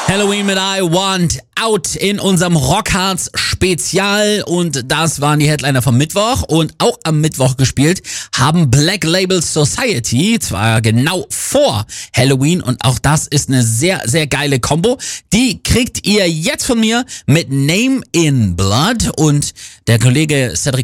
Halloween mit I Want Out in unserem Rockharz Spezial und das waren die Headliner vom Mittwoch und auch am Mittwoch gespielt haben Black Label Society, zwar genau vor Halloween und auch das ist eine sehr, sehr geile Kombo. Die kriegt ihr jetzt von mir mit Name in Blood und der Kollege Cedric